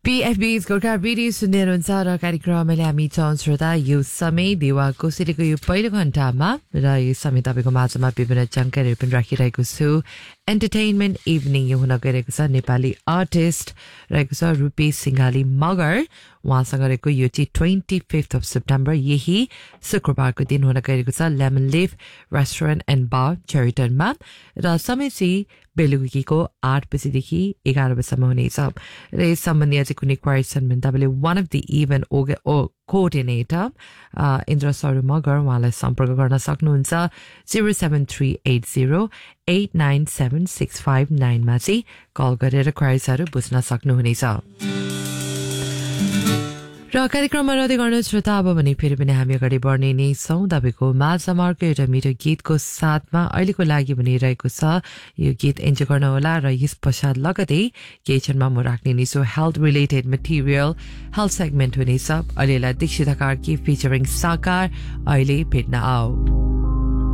PFB's Gorkha radio सुन्दै हुनुहुन्छ र कार्यक्रमले हामी श्रोता यो समय देवा कोसेलीको यो पहिलो घण्टामा र यो समय तपाईँको माझमा विभिन्न जानकारीहरू पनि राखिरहेको छु एन्टरटेनमेन्ट इभिनिङ यो हुन गइरहेको छ नेपाली आर्टिस्ट रहेको छ रूपेश सिंघाली मगर उहाँसँग रहेको यो चाहिँ 25th of September यही शुक्रबारको दिन हुन गइरहेको छ लेमन लिफ रेस्टुरेन्ट एन्ड बार चेरिटनमा र समय चाहिँ बेलुकीको 8 बजेदेखि 11 बजेसम्म हुनेछ र यस सम्बन्धी अझै कुनै क्वेसन भने तपाईँले one of the event coordinator Indra सरू मगर उहाँलाई सम्पर्क गर्न सक्नुहुन्छ 07380897659 मा चाहिँ कल गरेर क्वेरिजहरू बुझ्न सक्नुहुनेछ र कार्यक्रममा रहँदै गर्नु श्रोता अब भने फेरि पनि हामी अगाडि बढ्ने नै छौँ तपाईँको माझमा अर्को एउटा मिठो गीतको साथमा अहिलेको लागि भनिरहेको छ यो गीत इन्जोय गर्नुहोला र यस पश्चात लगतै केही क्षणमा म राख्ने नै छु health related material health segment हुनेछ अहिलेलाई दीक्षिता कार्की फिचरिङ साकार अहिले भेट्न आऊ